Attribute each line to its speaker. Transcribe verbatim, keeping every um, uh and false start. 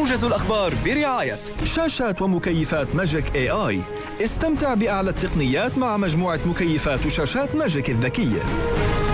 Speaker 1: موجز الأخبار برعاية
Speaker 2: شاشات ومكيفات ماجيك اي اي. استمتع بأعلى التقنيات مع مجموعة مكيفات وشاشات ماجيك الذكية.